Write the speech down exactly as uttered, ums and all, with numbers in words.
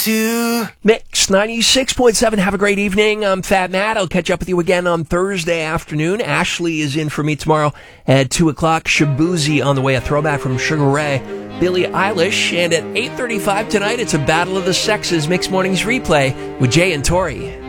to Mix ninety-six point seven. Have a great evening. I'm Fat Matt. I'll catch up with you again on Thursday afternoon. Ashley is in for me tomorrow at two o'clock. Shabuzi on the way. A throwback from Sugar Ray. Billie Eilish. And at eight thirty-five tonight, it's a Battle of the Sexes Mix Mornings replay with Jay and Tori.